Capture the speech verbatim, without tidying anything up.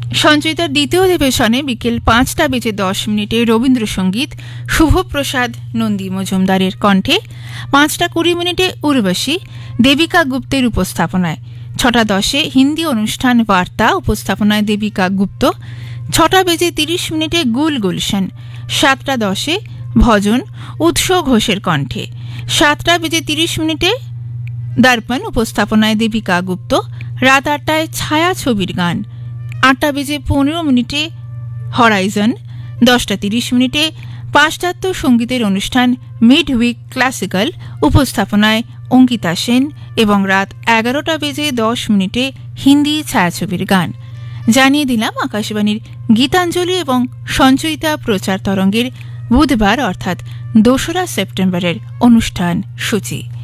সঞ্চয়িতার দ্বিতীয় অধিবেশনে বিকেল পাঁচটা বেজে দশ মিনিটে রবীন্দ্রসঙ্গীত শুভপ্রসাদ নন্দী মজুমদারের কণ্ঠে, পাঁচটা কুড়ি মিনিটে উর্বশী দেবিকা গুপ্তের উপস্থাপনায়, ছটা দশে হিন্দি অনুষ্ঠান বার্তা উপস্থাপনায় দেবিকা গুপ্ত, ছটা বেজে তিরিশ মিনিটে গুল গুলশান, সাতটা দশে ভজন উৎস ঘোষের কণ্ঠে, সাতটা বেজে তিরিশ মিনিটে দর্পণ উপস্থাপনায় দেবিকা গুপ্ত, রাত আটটায় ছায়া ছবির গান, আটটা বেজে পনেরো মিনিটে হরাইজন, দশটা তিরিশ মিনিটে পাশ্চাত্য সঙ্গীতের অনুষ্ঠান মিড উইক ক্লাসিক্যাল উপস্থাপনায় অঙ্কিতা সেন এবং রাত এগারোটা বেজে দশ মিনিটে হিন্দি ছায়াছবির গান। জানিয়ে দিলাম আকাশবাণীর গীতাঞ্জলি এবং সঞ্চয়িতা প্রচার তরঙ্গের বুধবার অর্থাৎ দোসরা সেপ্টেম্বরের অনুষ্ঠান সূচি।